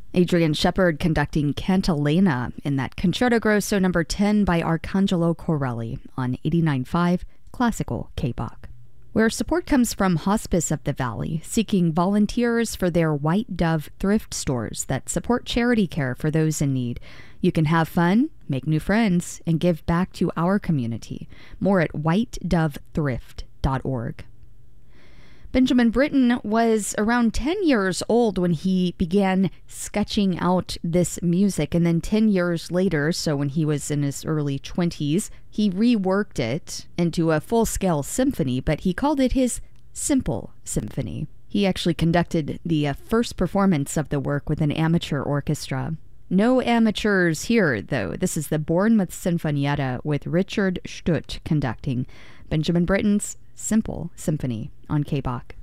Adrian Shepard conducting Cantilena in that Concerto Grosso number 10 by Arcangelo Corelli on 89.5 Classical K-Bach. Where support comes from Hospice of the Valley, seeking volunteers for their White Dove thrift stores that support charity care for those in need. You can have fun, make new friends, and give back to our community. More at whitedovethrift.org. Benjamin Britten was around 10 years old when he began sketching out this music, and then 10 years later, so when he was in his early 20s, he reworked it into a full-scale symphony, but he called it his Simple Symphony. He actually conducted the first performance of the work with an amateur orchestra. No amateurs here, though. This is the Bournemouth Sinfonietta with Richard Stutt conducting Benjamin Britten's Simple Symphony on K-Bach.